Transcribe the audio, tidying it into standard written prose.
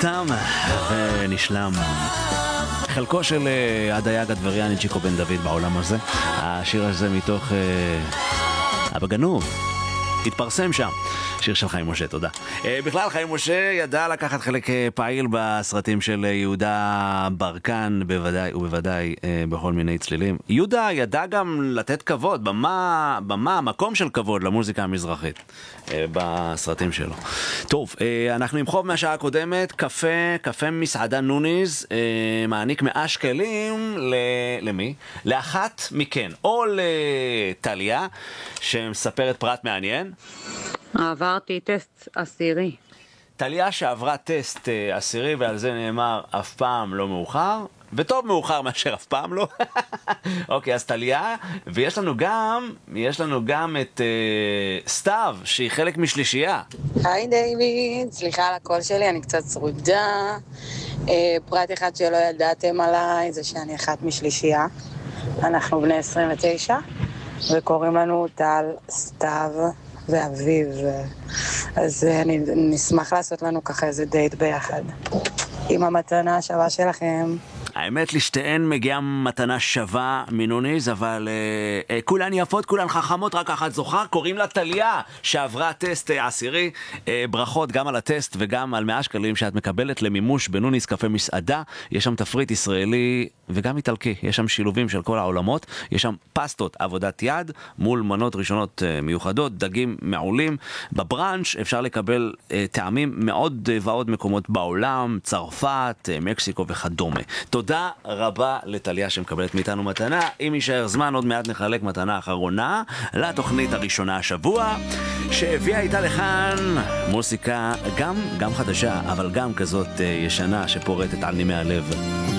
תם ונשלם חלקו של הדייג הדבריאני צ'יקו בן דוד בעולם הזה. השיר הזה מתוך אבא גנוב התפרסם שם, שיר של חיים משה, תודה. בכלל חיים משה ידע לקחת חלק פעיל בסרטים של יהודה ברקן, בוודאי ובוודאי בכל מיני צלילים. יהודה ידע גם לתת כבוד, במה מקום של כבוד למוזיקה המזרחית בסרטים שלו. טוב, אנחנו עם חוב מהשעה הקודמת, קפה מסעדה נוניז, מעניק 100 שקלים למי? לאחת מכן, או לטליה שמספרת פרט מעניין. עברתי טסט עשירי. טליה שעברה טסט עשירי, ועל זה נאמר אף פעם לא מאוחר, וטוב מאוחר מאשר אף פעם לא. אוקיי, אז טליה, ויש לנו גם את סתיו, שהיא חלק משלישייה. היי דיוויד, סליחה על הקול שלי, אני קצת צרודה. פרט אחד שלא ידעתם עליי זה שאני אחת משלישייה. אנחנו בני 29 וקוראים לנו טל, סתיו ואביב, אז אני נשמח לעשות לנו ככה איזה דייט ביחד עם המתנה השווה שלכם. האמת, לשתיהן מגיעה מתנה שווה מנוניז, אבל כולן יפות, כולן חכמות, רק אחת זוכה, קוראים לה טליה, שעברה טסט עשירי. ברכות גם על הטסט וגם על 100 שקלים שאת מקבלת למימוש בנוניז קפה מסעדה. יש שם תפריט ישראלי וגם איטלקי, יש שם שילובים של כל העולמות, יש שם פסטות עבודת יד מול מנות ראשונות מיוחדות, דגים מעולים. בברנץ' אפשר לקבל טעמים מאוד ועוד מקומות בעולם, צרפת, מקסיקו וכדומה. תודה רבה לטליה שמקבלת מאיתנו מתנה. אם יישאר זמן עוד מעט נחלק מתנה אחרונה לתוכנית הראשונה השבוע, שהביאה איתה לכאן מוסיקה גם חדשה אבל גם כזאת ישנה שפורטת על נימי הלב.